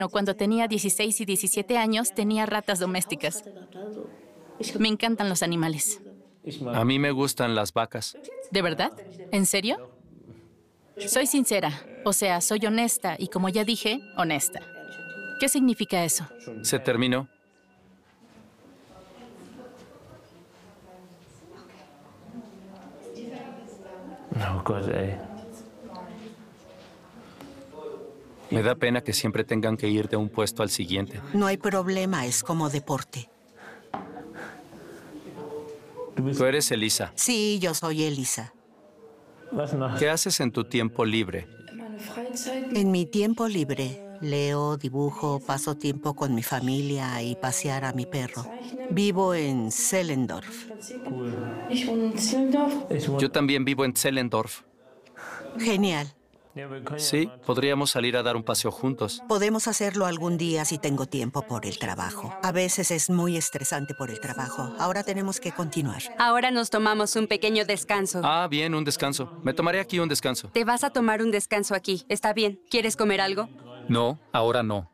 Cuando tenía 16 y 17 años, tenía ratas domésticas. Me encantan los animales. A mí me gustan las vacas. ¿De verdad? ¿En serio? Soy sincera, o sea, soy honesta y, como ya dije, honesta. ¿Qué significa eso? ¿Se terminó? Me da pena que siempre tengan que ir de un puesto al siguiente. No hay problema, es como deporte. Tú eres Elisa. Sí, yo soy Elisa. ¿Qué haces en tu tiempo libre? En mi tiempo libre, leo, dibujo, paso tiempo con mi familia y pasear a mi perro. Vivo en Zehlendorf. Yo también vivo en Zehlendorf. Genial. Sí, podríamos salir a dar un paseo juntos. Podemos hacerlo algún día si tengo tiempo por el trabajo. A veces es muy estresante por el trabajo. Ahora tenemos que continuar. Ahora nos tomamos un pequeño descanso. Ah, bien, un descanso. Me tomaré aquí un descanso. Te vas a tomar un descanso aquí. Está bien. ¿Quieres comer algo? No, ahora no.